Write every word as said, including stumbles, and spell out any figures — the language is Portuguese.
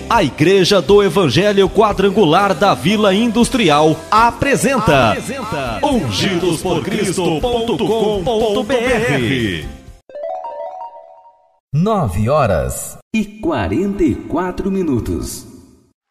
A Igreja do Evangelho Quadrangular da Vila Industrial apresenta, apresenta ungidos por cristo ponto com ponto b r. Nove horas e quarenta e quatro minutos.